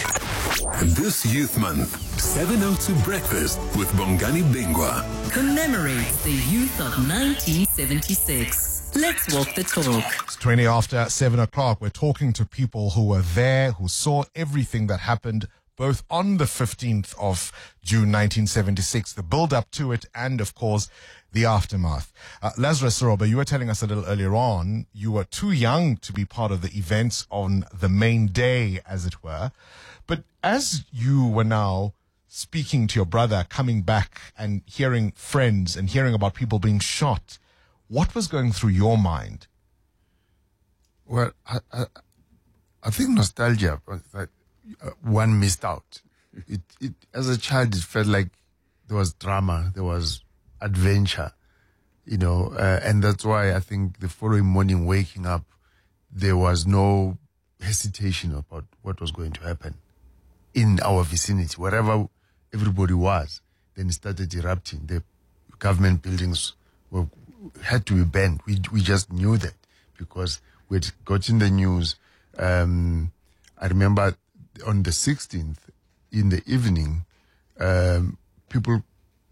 This Youth Month, seven oh two Breakfast with Bongani Bingwa Commemorates the youth of nineteen seventy-six. Let's walk the talk. It's twenty after seven o'clock. We're talking to people who were there, who saw everything that happened both on the fifteenth of June nineteen seventy-six, the build-up to it, and, of course, the aftermath. Uh, Lazarus Soroba, you were telling us a little earlier on, you were too young to be part of the events on the main day, as it were. But as you were now speaking to your brother, coming back and hearing friends and hearing about people being shot, what was going through your mind? Well, I, I, I think nostalgia, like uh, one missed out. It, it, as a child, it felt like there was drama, there was adventure, you know, uh, and that's why I think the following morning, waking up, there was no hesitation about what was going to happen in our vicinity, wherever everybody was. Then it started erupting. The government buildings were had to be banned. We we just knew that because we'd gotten the news. Um, I remember on the sixteenth in the evening, um, people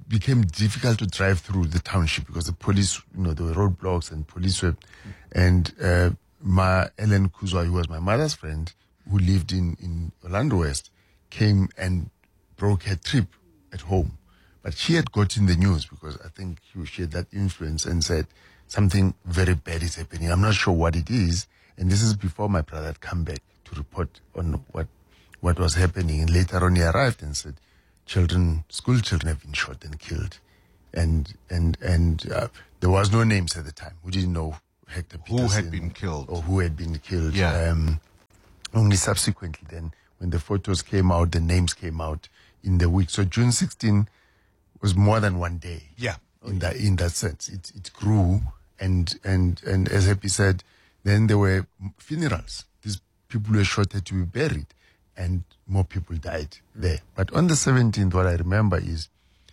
became difficult to drive through the township because the police, you know, there were roadblocks and police were, and uh, my Ellen Kuzwa, who was my mother's friend, who lived in, in Orlando West, came and broke her trip at home. But she had gotten the news because I think she had that influence and said something very bad is happening. I'm not sure what it is. And this is before my brother had come back to report on what what was happening. And later on he arrived and said, children, school children have been shot and killed. And and and uh, there was no names at the time. We didn't know Hector Peterson. Who had been killed. Or who had been killed. Yeah. Um, only subsequently then, when the photos came out, the names came out in the week. So June sixteenth was more than one day. Yeah. In that in that sense. It it grew and and and as Happy said, then there were funerals. These people were shot had to be buried and more people died there. But on the seventeenth, what I remember is,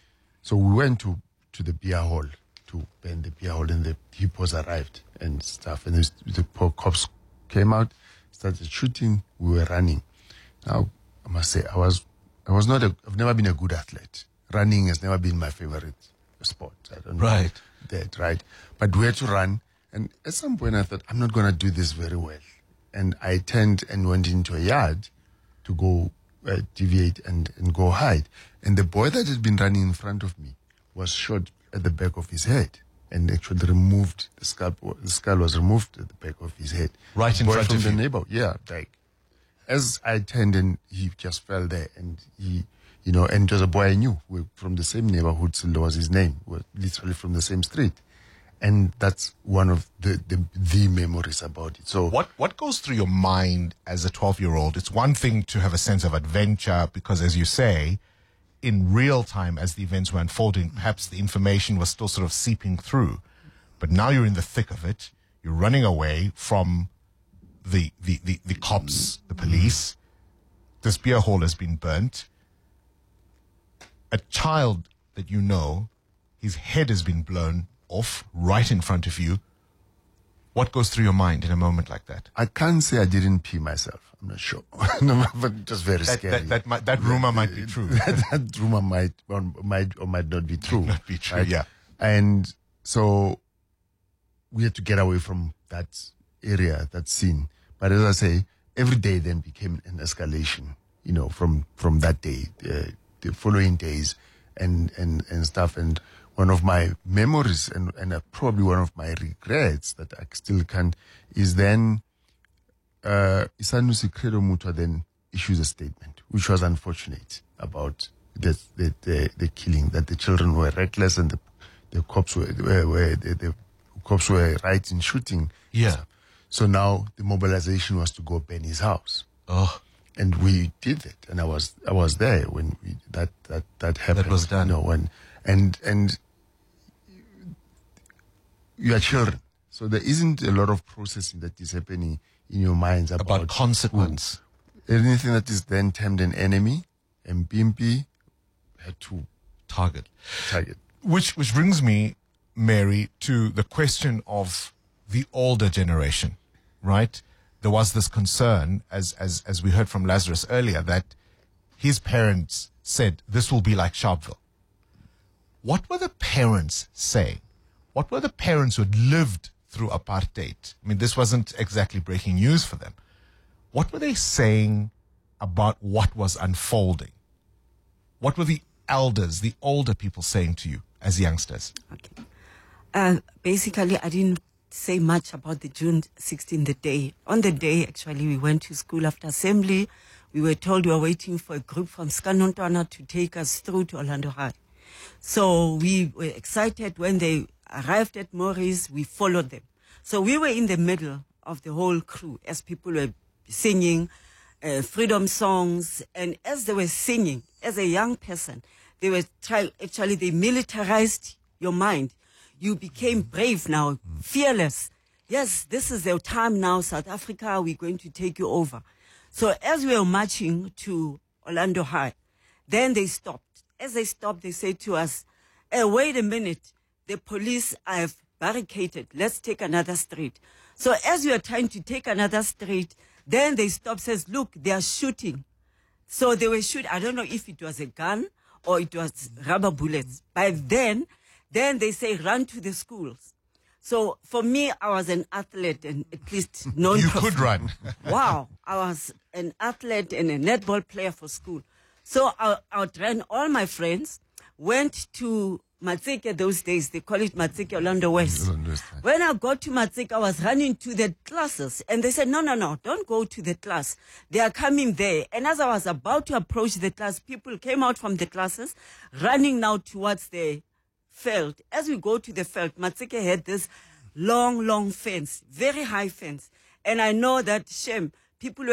so we went to, to the beer hall to burn the beer hall and the hippos arrived and stuff. And the poor cops came out, started shooting, we were running. Now, I must say, I was, I was not a, I've never been a good athlete. Running has never been my favorite sport. I don't know Right. that, right? But we had to run. And at some point I thought, I'm not going to do this very well. And I turned and went into a yard to go uh, deviate and, and go hide. And the boy that had been running in front of me was shot at the back of his head and actually removed, the skull, the skull was removed at the back of his head. Right in boy front from of the you? neighbor, yeah. Like, as I turned and he just fell there and he, you know, and it was a boy I knew we- from the same neighborhood, Sildo was his name, was literally from the same street. And that's one of the, the, the memories about it. So What what goes through your mind as a twelve-year-old? It's one thing to have a sense of adventure because, as you say, in real time as the events were unfolding, perhaps the information was still sort of seeping through. But now you're in the thick of it. You're running away from the the, the, the cops, the police. This beer hall has been burnt. A child that you know, his head has been blown off right in front of you. What goes through your mind in a moment like that? I can't say I didn't pee myself. I'm not sure. No, but just very That- scary. that- that might- that rumor might be true. that, that rumor might or might or might not be true. Might not be true, yeah. And so we had to get away from that area, that scene. But as I say, every day then became an escalation. You know, from from that day, uh, the following days, and and and stuff. And one of my memories and, and uh, probably one of my regrets that I still can't is then uh, Isanusi Credo Mutwa then issues a statement, which was unfortunate about the the, the, the killing, that the children were reckless and the, the cops were, were, were the, the cops were right in shooting. Yeah. So now the mobilization was to go burn his house. Oh. And we did it, and I was I was there when we, that that that happened. That was done. You know, when and and you are children, so there isn't a lot of processing that is happening in your minds about, About consequence. who- anything that is then termed an enemy, and B M P had to target. Target. Which which brings me, Mary, to the question of the older generation, right? There was this concern, as as as we heard from Lazarus earlier, that his parents said this will be like Sharpeville. What were the parents saying? What were the parents who had lived through apartheid? I mean, this wasn't exactly breaking news for them. What were they saying about what was unfolding? What were the elders, the older people saying to you as youngsters? Uh, basically, I didn't say much about the June sixteenth, the day. On the day, actually, we went to school after assembly. We were told we were waiting for a group from Skanontwana to take us through to Orlando High. So we were excited when they arrived at Morris. We followed them. So we were in the middle of the whole crew as people were singing uh, freedom songs. And as they were singing, as a young person, they were trying, actually, they militarized your mind. You became brave now, fearless. Yes, this is the time now, South Africa, we're going to take you over. So as we were marching to Orlando High, then they stopped. As they stopped, they said to us, hey, wait a minute, the police have barricaded. Let's take another street. So as we are trying to take another street, then they stopped, says, look, they are shooting. So they were shooting. I don't know if it was a gun or it was rubber bullets. By then, then they say run to the schools. So for me, I was an athlete and at least known. You could run. Wow, I was an athlete and a netball player for school. So I outran all my friends, went to Matseke those days, they call it Matseke Orlando West. When I got to Matseke, I was running to the classes and they said, no, no, no, don't go to the class. They are coming there. And as I was about to approach the class, people came out from the classes, running now towards the field. As we go to the field, Matseke had this long, long fence, very high fence. And I know that, shame, people were